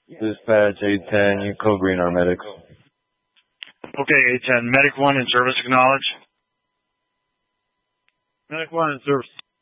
Dispatch 810, you code green our medics. Okay, 810. Medic 1 in service, acknowledge. Medic 1 in service.